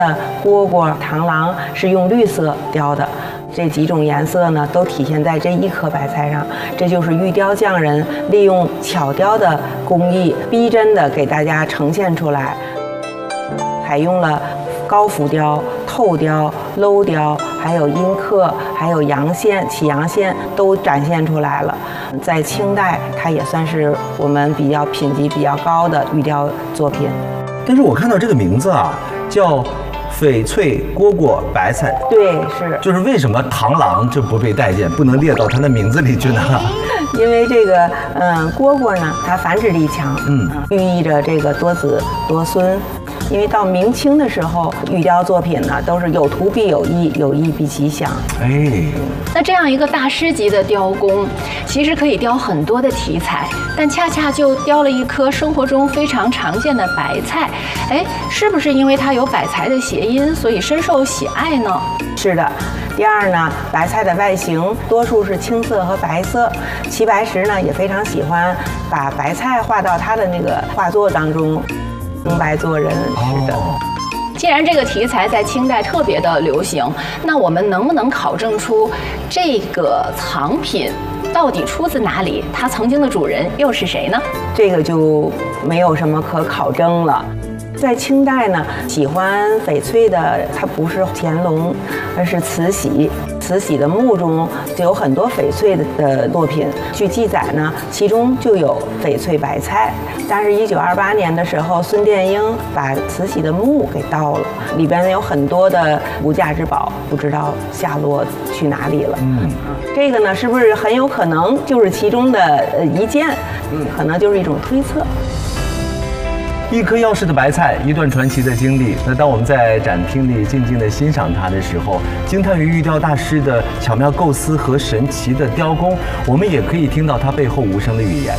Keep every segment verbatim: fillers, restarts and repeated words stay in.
蝈蝈、螳螂是用绿色雕的。这几种颜色呢，都体现在这一颗白菜上。这就是玉雕匠人利用巧雕的工艺，逼真的给大家呈现出来。采用了高浮雕、透雕、镂雕，还有阴刻，还有阳线、起阳线都展现出来了。在清代，它也算是我们比较品级比较高的玉雕作品。 但是我看到这个名字啊，叫翡翠蝈蝈白菜。对，是。就是为什么螳螂这不被待见，不能列到它的名字里去呢？ 因为这个，嗯，蝈蝈呢，它繁殖力强，嗯，寓意着这个多子多孙。因为到明清的时候，玉雕作品呢都是有图必有意，有意必吉祥。哎， 那这样一个大师级的雕工，其实可以雕很多的题材，但恰恰就雕了一颗生活中非常常见的白菜。哎，是不是因为它有百财的谐音，所以深受喜爱呢？ 是的。第二呢，白菜的外形多数是青色和白色，齐白石呢也非常喜欢把白菜画到他的那个画作当中。用白做人，是的。 既然这个题材在清代特别的流行，那我们能不能考证出这个藏品到底出自哪里？它曾经的主人又是谁呢？ 这个就没有什么可考证了。在清代呢，喜欢翡翠的，它不是乾隆，而是慈禧。慈禧的墓中就有很多翡翠的作品。据记载呢，其中就有翡翠白菜。但是，一九二八年的时候，孙殿英把慈禧的墓给盗了，里边有很多的无价之宝，不知道下落去哪里了。嗯，这个呢，是不是很有可能就是其中的呃一件？嗯，可能就是一种推测。 一颗耀世的白菜，一段传奇的经历。那当我们在展厅里静静地欣赏它的时候，惊叹于玉雕大师的巧妙构思和神奇的雕工，我们也可以听到它背后无声的语言。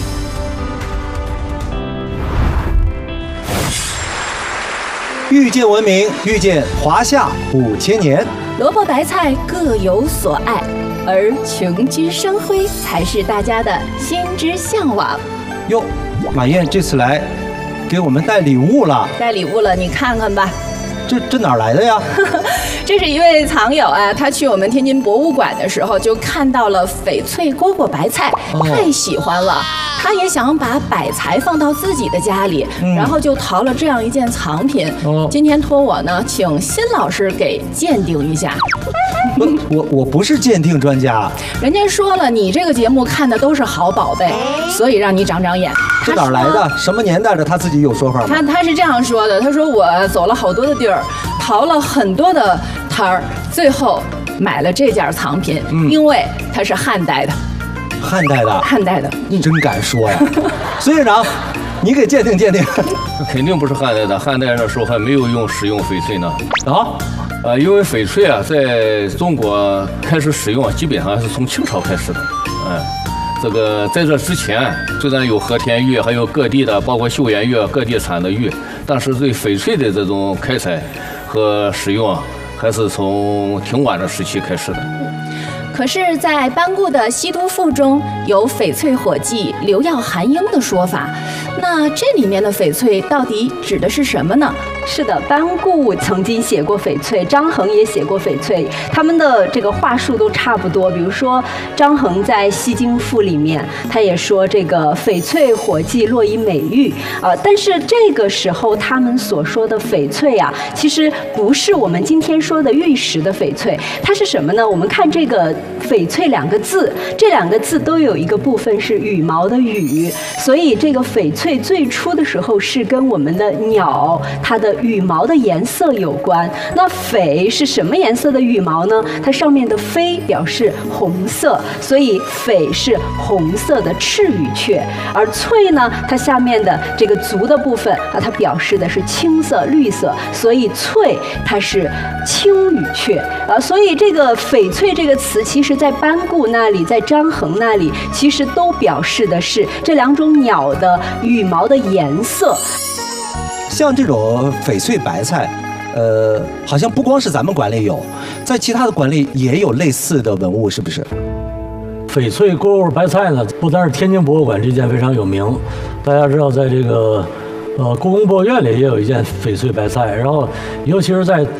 遇见文明，遇见华夏五千年。 萝卜白菜各有所爱，而穷居生辉才是大家的心之向往。 哟，马燕这次来给我们带礼物了， 带礼物了，你看看吧。 这这哪儿来的呀？ 这是一位藏友啊，他去我们天津博物馆的时候就看到了翡翠蝈蝈白菜，哦、太喜欢了。他也想把百财放到自己的家里，嗯、然后就淘了这样一件藏品。哦、今天托我呢，请辛老师给鉴定一下。 不，我我不是鉴定专家。 人家说了，你这个节目看的都是好宝贝，所以让你长长眼。 这哪来的？什么年代的？他自己有说法吗？ 他他是这样说的，他说我走了好多的地儿，淘了很多的摊儿，最后买了这件藏品，嗯、因为它是汉代的。 汉代的， 汉代的， 你真敢说呀！孙院长，你给鉴定鉴定。 肯定不是汉代的，汉代那时候还没有用使用翡翠呢。啊，呃，因为翡翠啊，在中国开始使用啊，基本上是从清朝开始的。嗯，这个在这之前，虽然有和田玉，还有各地的，包括岫岩玉，各地产的玉，但是对翡翠的这种开采和使用啊，还是从挺晚的时期开始的。 可是，在班固的《西都赋》中有翡翠火计留药含英的说法，那这里面的翡翠到底指的是什么呢？ 是的，班固曾经写过翡翠，张衡也写过翡翠，他们的这个话术都差不多。比如说，张衡在《西京赋》里面，他也说这个翡翠火计落以美玉啊、呃，但是这个时候他们所说的翡翠啊，其实不是我们今天说的玉石的翡翠，它是什么呢？我们看这个翡翠两个字，这两个字都有一个部分是羽毛的羽，所以这个翡翠最初的时候是跟我们的鸟它的羽毛的颜色有关。那翡是什么颜色的羽毛呢？它上面的飞表示红色，所以翡是红色的赤羽雀。而翠呢，它下面的这个足的部分啊，它表示的是青色、绿色，所以翠它是青羽雀啊。所以这个翡翠这个词，其实在班固那里，在张衡那里，其实都表示的是这两种鸟的羽毛的颜色。 像这种翡翠白菜，呃，好像不光是咱们馆里有，在其他的馆里也有类似的文物，是不是？ 翡翠蝈蝈白菜呢，不单是天津博物馆这件非常有名，大家知道，在这个呃故宫博物院里也有一件翡翠白菜，然后尤其是在